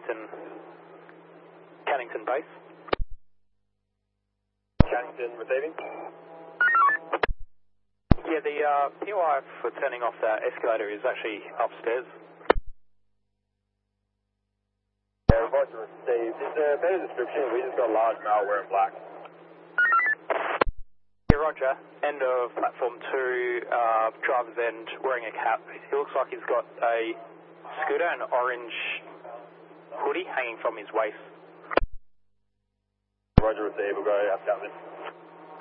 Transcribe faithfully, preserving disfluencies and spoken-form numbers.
Cannington, Cannington base. Cannington receiving. Yeah, the uh, P O I for turning off that escalator is actually upstairs. Yeah, Roger received. Is there a better description? We just got a large male wearing black. Yeah, Roger. End of platform two, uh, driver's end, wearing a cap. He looks like he's got a scooter and an orange hoodie hanging from his waist. Roger received. We'll go up Chapman.